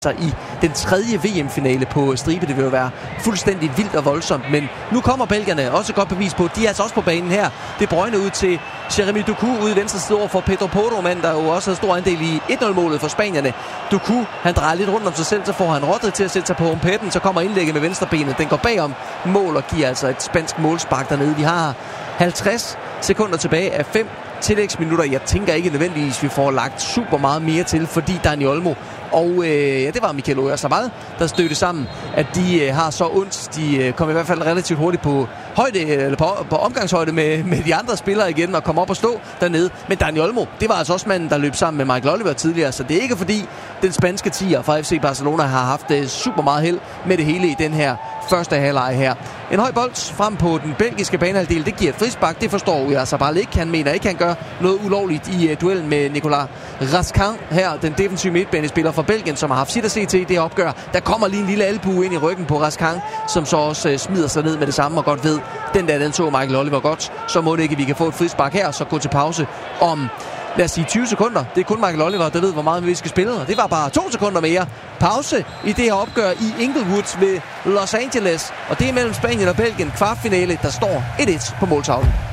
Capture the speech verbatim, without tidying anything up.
i den tredje V M-finale på stribe. Det vil jo være fuldstændig vildt og voldsomt, men nu kommer belgierne også et godt bevis på, de er altså også på banen her. Det brøgne ud til Jeremy Doku ude i venstre side over for Pedro Porro, mand, der jo også havde stor andel i et nul-målet for spanierne. Doku, han drejer lidt rundt om sig selv, så får han Rodri til at sætte sig på humpetten, så kommer indlægget med venstrebenet. Den går bagom mål og giver altså et spansk målspark dernede. Vi har halvtreds sekunder tilbage af fem tillægsminutter. Jeg tænker ikke nødvendigvis, vi får lagt super meget mere til, fordi Dani Olmo og øh, ja, det var Mikel Oyarzabal, der stødte sammen, at de øh, har så ondt. De øh, kom i hvert fald relativt hurtigt på højde, eller på, på omgangshøjde med, med de andre spillere igen, og kom op og stå dernede. Men Dani Olmo, det var altså også manden, der løb sammen med Michael Oliver tidligere, så det er ikke fordi den spanske tier fra F C Barcelona har haft øh, super meget held med det hele i den her første halvleg her. En høj bold frem på den belgiske banehalvdel, det giver et frispark. Det forstår Oyarzabal ikke. Han mener ikke, han gør noget ulovligt i uh, duellen med Nicolas Raskin her, den defensive midtbanespiller fra Belgien, som har haft sit at se til i det opgør. Der kommer lige en lille albue ind i ryggen på Raskin, som så også uh, smider sig ned med det samme og godt ved, den der, den så Michael Oliver godt. Så må det ikke, vi kan få et frispark her, så gå til pause om, lad os sige, tyve sekunder. Det er kun Michael Oliver, der ved, hvor meget vi skal spille, og det var bare to sekunder mere. Pause i det her opgør i Inglewood ved Los Angeles, og det er mellem Spanien og Belgien. Kvartfinale, der står et et på måltavlen.